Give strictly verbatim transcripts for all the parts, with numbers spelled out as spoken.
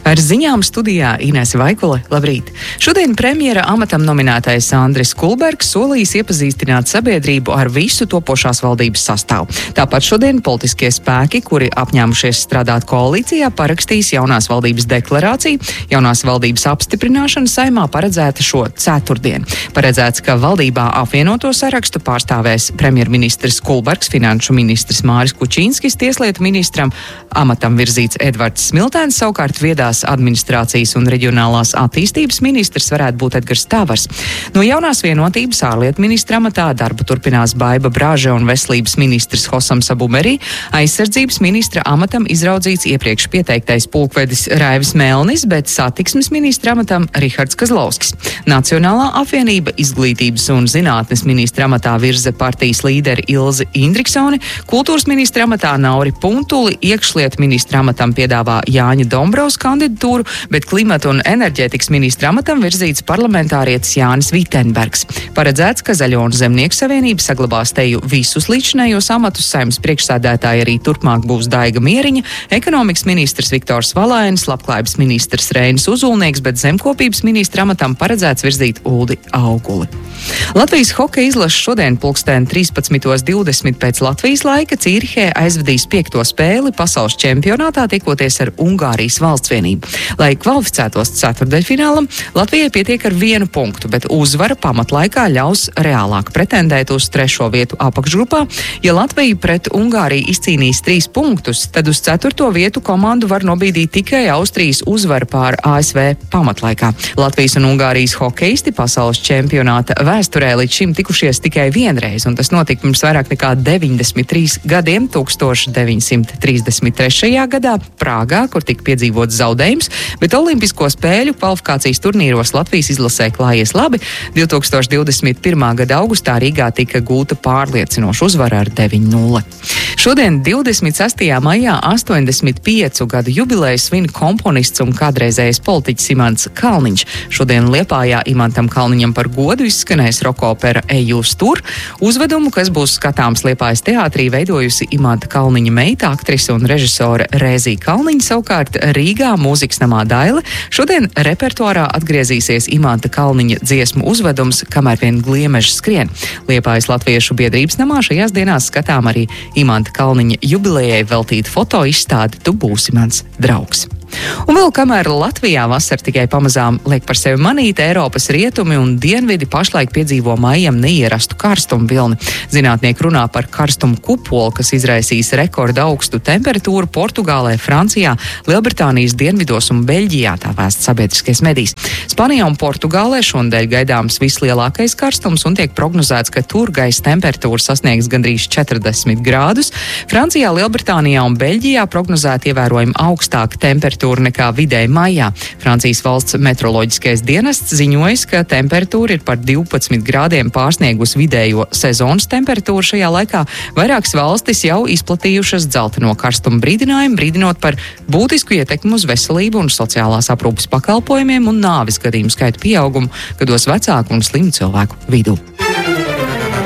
Ar ziņām studijā Inese Vaikule. Labrīt! Šodien premjera amatam nominētais Andris Kulbergs solījis iepazīstināt sabiedrību ar visu topošās valdības sastāvu. Tāpat šodien politiskie spēki, kuri apņēmušies strādāt koalīcijā, parakstīs jaunās valdības deklarāciju. Jaunās valdības apstiprināšana Saeimā paredzēta šo ceturtdienu. Paredzēts, ka valdībā apvienoto sarakstu pārstāvēs premjerministrs Kulbergs, finanšu ministrs Māris Kučīnskis, tieslietu ministram amatam virzīts Edvards Smiltēns, savukārt viedās administrācijas un reģionālās attīstības ministrs varētu būt Edgars Tavars. No jaunās vienotības ārlietu ministra amatā darbu turpinās Baiba Brāže un veselības ministrs Hosams Abumerī. Aizsardzības ministra amatam izraudzīts iepriekš pieteiktais pulkvedis Raivis Melnis, bet satiksmes ministra amatam Rihards Kazlovskis. Nacionālā apvienība izglītības un zinātnes ministra amatā virza partijas līderi Ilzi Indriksoni, kultūras ministra amatā Nauri Puntuli, iekšlietu ministra amatam piedāvā Jāņa Dombrovs kandidatūru, bet klimata un enerģētikas ministra amatam virzīts parlamentārietis Jānis Vitenbergs. Paredzēts, ka Zaļo un Zemnieku savienība saglabās teju visus līdzinējos amatus. Saeimas priekšsēdētāji arī turpmāk būs Daiga Mieriņa, ekonomikas ministrs Viktors Valainis, labklājības ministrs Reinis Uzulnieks, bet zemkopības ministra amatam paredzēts virzīt Uldi Auguli. Latvijas hokeja izlase šodien pulksten trīspadsmit divdesmit pēc Latvijas laika Cīrihē aizvadīs piekto spēli pasaules čempionātā, tiekoties ar Ungārijas valsts vienību. Lai kvalificētos ceturdaļfinālam, Latvijai pietiek ar vienu punktu, bet uzvara pamatlaikā ļaus reālāk pretendēt uz trešo vietu apakšgrupā. Ja Latvija pret Ungāriju izcīnīs trīs punktus, tad uz ceturto vietu komandu var nobīdīt tikai Austrijas uzvara pār A S V pamatlaikā. Latvijas un Ungārijas hokeisti pasaules čempionāta vēsturē līdz šim tikušies tikai vienreiz, un tas notika pirms vairāk nekā deviņdesmit trīs gadiem, tūkstoš deviņsimt trīsdesmit trešajā gadā Prāgā, kur tika piedzīvots zaudējums, bet Olimpisko spēļu kvalifikācijas turnīros Latvijas izlasē klājies labi. divi tūkstoši divdesmit pirmā gada augustā Rīgā tika gūta pārliecinoša uzvara ar deviņi nulle. Šodien, divdesmit sestajā maijā, astoņdesmit piecu gadu jubileju svin komponists un kādreizējais politiķis Imants Kalniņš. Šodien Liepājā Imantam Kalniņam par godu izskanēs roka opera Ej jūs tur. Uzvedumu, kas būs skatāms Liepājas teātrī, veidojusi Imanta Kalniņa meita, aktrise un režisore Rēzija Kalniņa, savukārt Rīgā mūzikas namā Daile. Šodien repertuārā atgriezīsies Imanta Kalniņa dziesmu uzvedums Kamēr vien gliemeži skrien. Liepājas Latviešu biedrības namā šajās dienās skatām arī Imanta Kalniņa jubilejai veltītu foto izstādi Tu būsi mans draugs. Un vēl kamēr Latvijā vasara tikai pamazām liek par sevi manīt, Eiropas rietumi un dienvidi pašlaik piedzīvo maijam neierastu karstumu vilni. Zinātnieki runā par karstumu kupolu, kas izraisīs rekorda augstu temperatūru Portugālē, Francijā, Lielbritānijas dienvidos un Beļģijā, tā vēsta sabiedriskais medijs. Spānijā un Portugālē šonadēļ gaidāms vislielākais karstums un tiek prognozēts, ka tur gaisa temperatūra sasniegs gandrīz četrdesmit grādus. Francijā, Lielbritānijā un Beļģijā prognozēta ievērojami augstāka temperatūra nekā vidēji maijā. Francijas valsts meteoroloģiskais dienests ziņojas, ka temperatūra ir par divpadsmit grādiem pārsniegus vidējo sezonas temperatūru šajā laikā. Vairākas valstis jau izplatījušas dzelteno karstumu brīdinājumu, brīdinot par būtisku ietekmi uz veselību un sociālās aprūpes pakalpojumiem un nāves gadījumu skaitu pieaugumu, gados vecāku un slimu cilvēku vidū.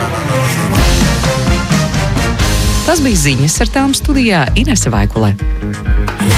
Tas bija ziņas, ar tām studijā Inese Vaikule.